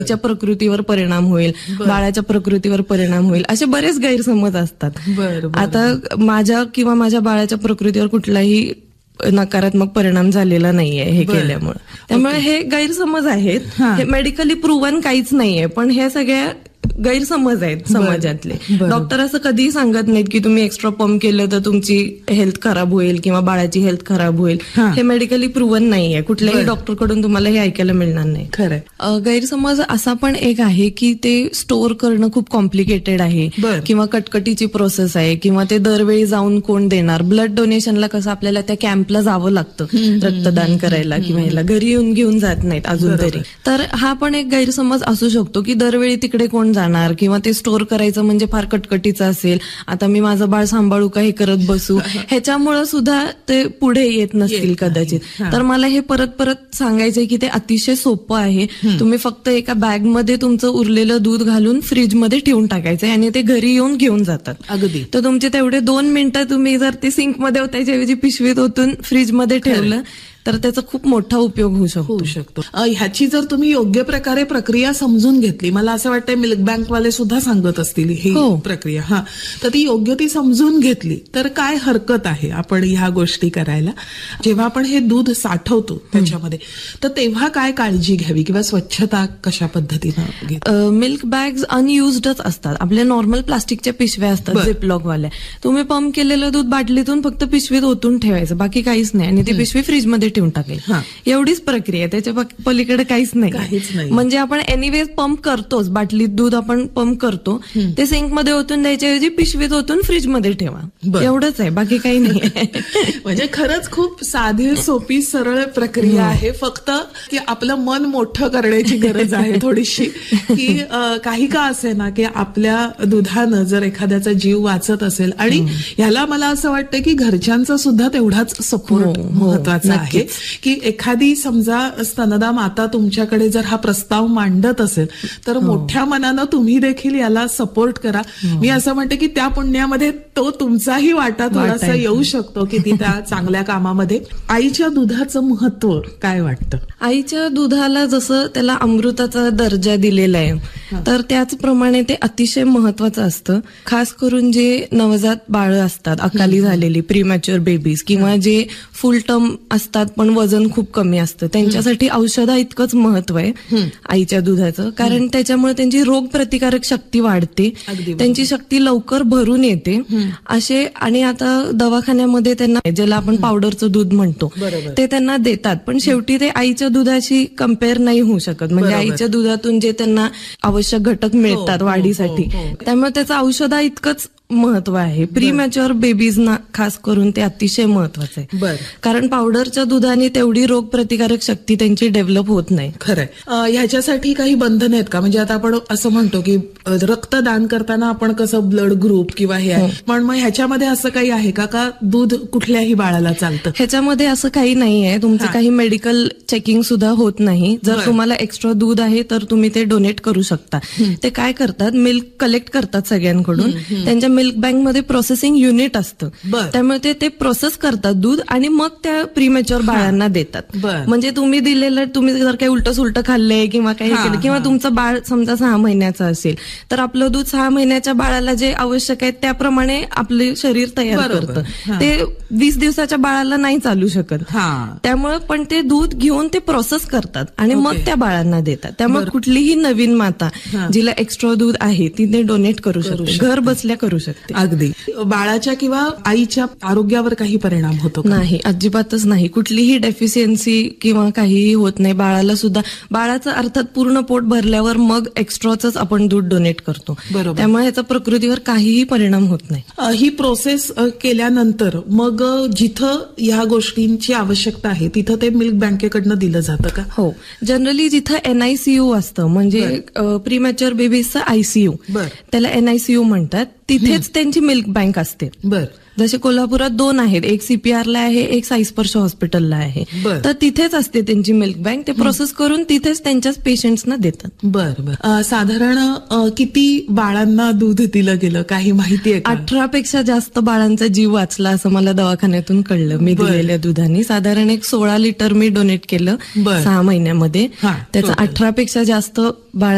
च्या प्रकृतीवर परिणाम होईल, बाळाच्या प्रकृतीवर परिणाम होईल, असे बरेच गैरसमज असतात. आता माझ्या किंवा माझ्या बाळाच्या प्रकृतीवर कुठलाही नकारात्मक परिणाम झालेला नाहीये हे केल्यामुळे. त्यामुळे हे गैरसमज आहेत, हे मेडिकली प्रूव्हन काहीच नाहीये, पण हे सगळ्या गैरसमज आहेत समाजातले. डॉक्टर असं कधीही सांगत नाहीत की तुम्ही एक्स्ट्रा पंप केलं तर तुमची हेल्थ खराब होईल किंवा बाळाची हेल्थ खराब होईल. हे मेडिकली प्रूव्हन नाहीये, कुठल्याही डॉक्टरकडून तुम्हाला हे ऐकायला मिळणार नाही. खरंय. गैरसमज असा पण एक आहे की ते स्टोअर करणं खूप कॉम्प्लिकेटेड आहे किंवा कटकटीची प्रोसेस आहे किंवा ते दरवेळी जाऊन कोण देणार. ब्लड डोनेशनला कसं आपल्याला त्या कॅम्पला जावं लागतं रक्तदान करायला किंवा ह्याला घरी येऊन घेऊन जात नाहीत अजून तरी. तर हा पण एक गैरसमज असू शकतो की दरवेळी तिकडे कोण जाणार किंवा ते स्टोअर करायचं म्हणजे फार कटकटीचं असेल, आता मी माझं बाळ सांभाळू का हे करत बसू, ह्याच्यामुळे सुद्धा ते पुढे येत नसतील कदाचित. तर मला हे परत परत सांगायचंय की ते अतिशय सोपं आहे. तुम्ही फक्त एका बॅगमध्ये तुमचं उरलेलं दूध घालून फ्रीजमध्ये ठेवून टाकायचंय आणि ते घरी येऊन घेऊन जातात. अगदी. तर तुमचे तेवढे 2 मिनिटं तुम्ही जर ते सिंकमध्ये त्याच्याऐवजी पिशवीत ओतून फ्रीजमध्ये ठेवलं तर त्याचा खूप मोठा उपयोग होऊ शकतो. ह्याची जर तुम्ही योग्य प्रकारे प्रक्रिया समजून घेतली, मला असं वाटतं मिल्क बँकवाले सुद्धा सांगत असतील ही प्रक्रिया, तर ती योग्य ती समजून घेतली तर काय हरकत आहे आपण ह्या गोष्टी करायला. जेव्हा आपण हे दूध साठवतो त्याच्यामध्ये, तर तेव्हा काय काळजी घ्यावी किंवा स्वच्छता कशा पद्धतीनं? मिल्क बॅग्स अनयुज्डच असतात. आपल्या नॉर्मल प्लास्टिकच्या पिशव्या असतात झिपलॉकवाल्या. तुम्ही पंप केलेलं दूध बाटलीतून फक्त पिशवीत ओतून ठेवायचं, बाकी काहीच नाही, आणि ती पिशवी फ्रीजमध्ये ठेवून टाकेल. एवढीच प्रक्रिया, त्याच्या पलीकडे काहीच नाही. म्हणजे आपण एनिवेज पंप करतोच, बाटलीत दूध आपण पंप करतो, ते सिंकमध्ये ओतून द्यायच्याऐवजी पिशवीत ओतून फ्रीजमध्ये ठेवा, एवढंच आहे, बाकी काही नाही. म्हणजे खरंच खूप साधी सोपी सरळ प्रक्रिया आहे. फक्त की आपलं मन मोठं करण्याची गरज आहे थोडीशी, की काही का असे ना की आपल्या दुधानं जर एखाद्याचा जीव वाचत असेल, आणि ह्याला मला असं वाटतं की घरच्यांचा सुद्धा तेवढाच सपोर्ट महत्वाचा आहे. की एखादी समजा स्तनदा माता तुमच्याकडे जर हा प्रस्ताव मांडत असेल तर मोठ्या मनानं तुम्ही देखील याला सपोर्ट करा. मी असं म्हणते की त्या पुण्यामध्ये तो तुमचाही वाटा थोडासा येऊ शकतो की ती त्या चांगल्या कामामध्ये. आईच्या दुधाचं महत्व काय वाटतं? आईच्या दुधाला जसं त्याला अमृताचा दर्जा दिलेला आहे, तर त्याचप्रमाणे ते अतिशय महत्वाचं असतं. खास करून जे नवजात बाळं असतात, अकाली झालेली प्रीमॅच्युअर बेबीज, किंवा जे फुल टर्म असतात पण वजन खूप कमी असतं, त्यांच्यासाठी औषधा इतकंच महत्व आहे आईच्या दुधाचं. कारण त्याच्यामुळे त्यांची रोग प्रतिकारक शक्ती वाढते, त्यांची शक्ती लवकर भरून येते असे. आणि आता दवाखान्यामध्ये त्यांना, ज्याला आपण पावडरचं दूध म्हणतो, ते त्यांना देतात, पण शेवटी ते आईच्या दुधाशी कम्पेअर नाही होऊ शकत. म्हणजे आईच्या दुधातून जे त्यांना आवश्यक घटक मिळतात वाढीसाठी, त्यामुळे त्याचं औषधा इतकंच महत्व आहे. प्रीमॅच्युअर बेबीजना खास करून ते अतिशय महत्वाचं आहे, कारण पावडरच्या दुधाने तेवढी रोग प्रतिकारक शक्ती त्यांची डेव्हलप होत नाही. खरंय. ह्याच्यासाठी काही बंधन आहेत का? म्हणजे आता आपण असं म्हणतो की रक्तदान करताना आपण कसं ब्लड ग्रुप किंवा हे आहे, पण मग ह्याच्यामध्ये असं काही आहे का दूध कुठल्याही बाळाला चालतं? ह्याच्यामध्ये असं काही नाहीये. तुमचं काही मेडिकल चेकिंग सुद्धा होत नाही. जर तुम्हाला एक्स्ट्रा दूध आहे तर तुम्ही ते डोनेट करू शकता. ते काय करतात, मिल्क कलेक्ट करतात सगळ्यांकडून, त्यांच्या मिल्क बँकमध्ये प्रोसेसिंग युनिट असतं, त्यामुळे ते प्रोसेस करतात दूध आणि मग त्या प्रीमॅच्युअर बाळांना देतात. म्हणजे तुम्ही दिलेलं, तुम्ही जर काही उलट सुलट खाल्लंय किंवा काही केलं, किंवा तुमचं बाळ समजा 6 महिन्याचं असेल, तर आपलं दूध 6 महिन्याच्या बाळाला जे आवश्यक आहे त्याप्रमाणे आपले शरीर तयार करतं. ते 20 दिवसाच्या बाळाला नाही चालू शकत. त्यामुळे पण ते दूध घेऊन ते प्रोसेस करतात आणि मग त्या बाळांना देतात. त्यामुळे कुठलीही नवीन माता जिला एक्स्ट्रा दूध आहे ती ते डोनेट करू शकते, घर बसल्या करू शकते. अगदी. बाळाच्या किंवा आईच्या आरोग्यावर काही परिणाम होतो? नाही, अजिबातच नाही. कुठलीही डेफिशियन्सी किंवा काहीही होत नाही. बाळाला सुद्धा, बाळाचं अर्थात पूर्ण पोट भरल्यावर मग एक्स्ट्राच आपण दूध डोनेट करतो, त्यामुळे याचा प्रकृतीवर काहीही परिणाम होत नाही. ही प्रोसेस केल्यानंतर मग जिथं ह्या गोष्टींची आवश्यकता आहे तिथं ते मिल्क बँकेकडनं दिलं जातं का? हो, जनरली जिथं NICU असतं, म्हणजे प्रीमॅच्युअर बेबीजचं ICU, त्याला NICU म्हणतात, तिथेच त्यांची मिल्क बँक असते. जसे कोल्हापुरात 2 आहेत, एक CPRला आहे, एक साई स्पर्श हॉस्पिटलला आहे. तर तिथेच असते त्यांची मिल्क बँक. ते प्रोसेस करून तिथेच त्यांच्याच पेशंट्सना देतात. साधारण किती बाळांना दूध दिलं गेलं, काही माहिती आहे? 18पेक्षा जास्त बाळांचा जीव वाचला असं मला दवाखान्यातून कळलं मी दिलेल्या दुधाने. साधारण एक 16 लिटर मी डोनेट केलं 6 महिन्यामध्ये. त्याचा 18पेक्षा जास्त बाळा